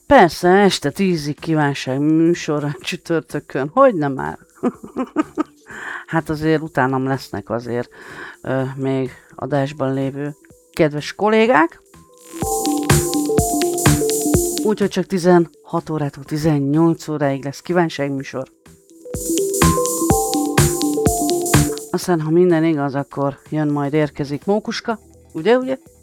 Persze, este 10-ig kívánság műsorra csütörtökön, hogyne már. Hát azért utánam lesznek azért még adásban lévő kedves kollégák. Úgyhogy csak 16 órától 18 óráig lesz kívánság műsor. Aztán, ha minden igaz, akkor jön majd érkezik Mókuska. Ugye?